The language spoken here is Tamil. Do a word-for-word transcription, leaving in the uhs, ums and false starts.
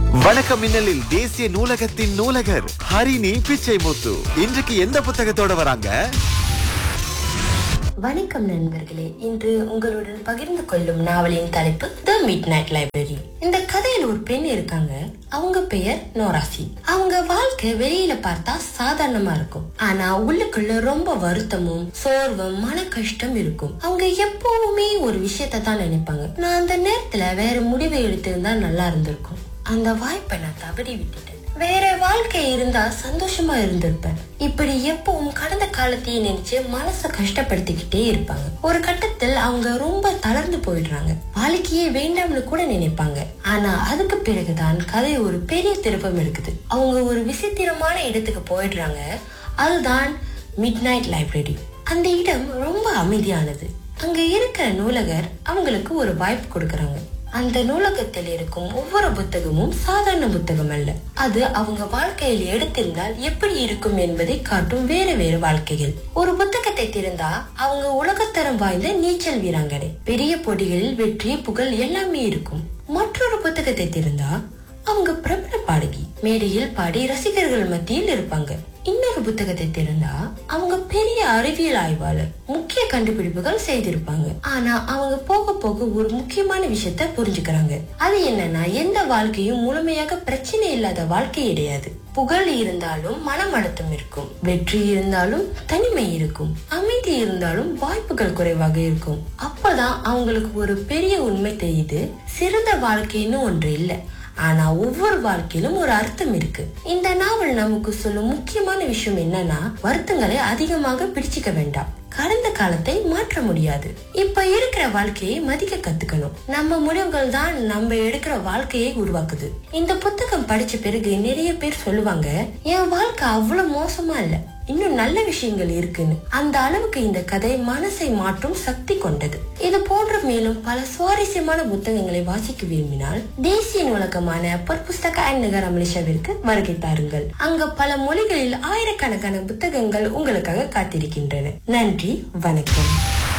வணக்கம் மின்னலில் தேசிய நூலகத்தின் நூலகர் ஹரிணி பிச்சைமுத்து இன்றைக்கு எந்த புத்தகத்தோட வராங்க? வணக்கம் நண்பர்களே, இன்று உங்களுடன் பகிர்ந்து கொள்ளும் நாவலின் தலைப்பு தி மிட்நைட் லைப்ரரி. இந்த கதையில் ஒரு பெண் இருக்காங்க. அவங்க பெயர் நோராசி. அவங்க வாழ்க்கை வெளியில பார்த்தா சாதாரணமா இருக்கும், ஆனா உள்ளுக்குள்ள ரொம்ப வருத்தமும் சோர்வும் மன கஷ்டம் இருக்கும். அவங்க எப்பவுமே ஒரு விஷயத்த தான் நினைப்பாங்க, நான் அந்த நேரத்துல வேற முடிவை எடுத்திருந்தா நல்லா இருந்திருக்கும், அந்த வாய்ப்பை நான் தவறி விட்டுட்டேன், வேற வாழ்க்கை இருந்தா சந்தோஷமா இருந்திருப்பேன். இப்படி எப்பவும் கடந்த காலத்தையே நினைச்சு மனச கஷ்டப்படுத்திக்கிட்டே இருப்பாங்க. ஒரு கட்டத்தில் அவங்க ரொம்ப தளர்ந்து போயிடுறாங்க, வாழ்க்கையே வேண்டாம்னு கூட நினைப்பாங்க. ஆனா அதுக்கு பிறகுதான் கதை ஒரு பெரிய திருப்பம் இருக்குது. அவங்க ஒரு விசித்திரமான இடத்துக்கு போயிடுறாங்க. அதுதான் மிட்நைட் லைப்ரரி. அந்த இடம் ரொம்ப அமைதியானது. அங்க இருக்கிற நூலகர் அவங்களுக்கு ஒரு வாய்ப்பு கொடுக்கறாங்க. அந்த நூலகத்தில் இருக்கும் ஒவ்வொரு புத்தகமும் சாதாரண புத்தகம் அல்ல, அது அவங்க வாழ்க்கையில் எடுத்திருந்தால் எப்படி இருக்கும் என்பதை காட்டும் வேறு வேறு வாழ்க்கைகள். ஒரு புத்தகத்தை திறந்தா அவங்க உலகத்தரம் வாய்ந்த நீச்சல் வீராங்கனை, பெரிய போட்டிகளில் வெற்றி புகழ் எல்லாமே இருக்கும். மற்றொரு புத்தகத்தை திறந்தா அவங்க பிரபல பாடகி, மேடையில் பாடி ரசிகர்கள் மத்தியில் இருப்பாங்க. இன்னொரு புத்தகத்தை திறந்தா அவங்க பெரிய அறிவியல் ஆய்வாளர், முக்கிய கண்டுபிடிப்புகள் செய்திருப்பாங்க. ஆனா அவங்க போக போக ஒரு முக்கியமான விஷயத்த புரிஞ்சுக்கிறாங்க. அது என்னன்னா, எந்த வாழ்க்கையும் முழுமையாக பிரச்சனை இல்லாத வாழ்க்கை கிடையாது. புகழ் இருந்தாலும் மனம் அழுத்தம் இருக்கும், வெற்றி இருந்தாலும் தனிமை இருக்கும், அமைதி இருந்தாலும் வாய்ப்புகள் குறைவாக இருக்கும். அப்பதான் அவங்களுக்கு ஒரு பெரிய உண்மை தெரியுது, சிறந்த வாழ்க்கைன்னு ஒன்று இல்லை, ஆனா ஒவ்வொரு வாழ்க்கையிலும் ஒரு அர்த்தம் இருக்கு. இந்த நாவல் நமக்கு சொல்லும் முக்கியமான விஷயம் என்னன்னா, வருத்தங்களை அதிகமாக பிடிச்சுக்க வேண்டாம், கடந்த காலத்தை மாற்ற முடியாது, இப்ப இருக்கிற வாழ்க்கையை மதிக்க கத்துக்கணும். நம்ம முடிவுகள் தான் நம்ம எடுக்கிற வாழ்க்கையை உருவாக்குது. இந்த புத்தகம் படிச்ச பிறகு நிறைய பேர் சொல்லுவாங்க, என் வாழ்க்கை அவ்வளவு மோசமா இல்ல, இன்னும் நல்ல விஷயங்கள் இருக்குன்னு. அந்த அளவுக்கு இந்த கதை மனசை மாற்றும் சக்தி கொண்டது. இது போன்ற மேலும் பல சுவாரஸ்யமான புத்தகங்களை வாசிக்க விரும்பினால் தேசிய நூலகமான பொற்புஸ்தக நகர மலேசியாவிற்கு வருகை தாருங்கள். அங்க பல மொழிகளில் ஆயிரக்கணக்கான புத்தகங்கள் உங்களுக்காக காத்திருக்கின்றன. நன்றி, வணக்கம்.